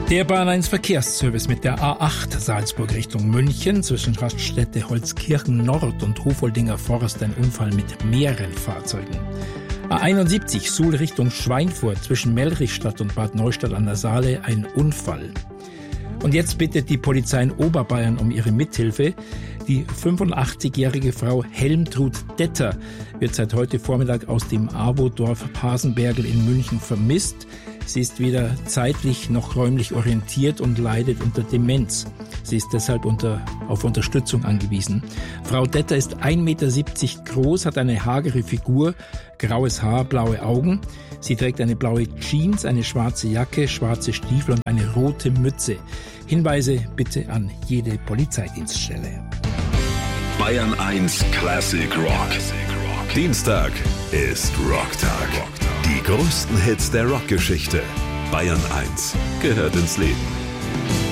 Der Bahn 1 Verkehrsservice mit der A8 Salzburg Richtung München zwischen Raststätte Holzkirchen Nord und Hofoldinger Forst ein Unfall mit mehreren Fahrzeugen. A71 Suhl Richtung Schweinfurt zwischen Melrichstadt und Bad Neustadt an der Saale ein Unfall. Und jetzt bittet die Polizei in Oberbayern um ihre Mithilfe. Die 85-jährige Frau Helmtrud Detter wird seit heute Vormittag aus dem AWO-Dorf Pasenbergl in München vermisst. Sie ist weder zeitlich noch räumlich orientiert und leidet unter Demenz. Sie ist deshalb auf Unterstützung angewiesen. Frau Detter ist 1,70 Meter groß, hat eine hagere Figur, graues Haar, blaue Augen. Sie trägt eine blaue Jeans, eine schwarze Jacke, schwarze Stiefel und eine rote Mütze. Hinweise bitte an jede Polizeidienststelle. Bayern 1 Classic Rock. Dienstag ist Rocktag. Die größten Hits der Rockgeschichte. Bayern 1 gehört ins Leben.